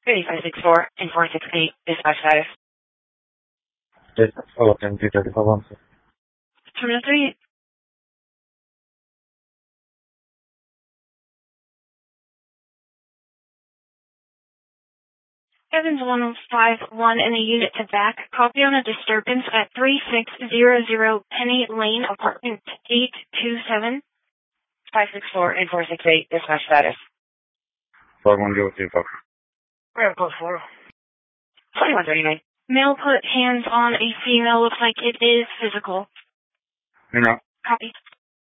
3564 and 468, dispatch status. Oh, 10-35 answer. Terminal 3. Evans 1051 in the unit to back. Copy on a disturbance at 3600 Penny Lane, apartment 827. 564 and 468, dispatch status. 5102, copy. We're code 4. 2139. Male put hands on a female. Looks like it is physical. No. Copy.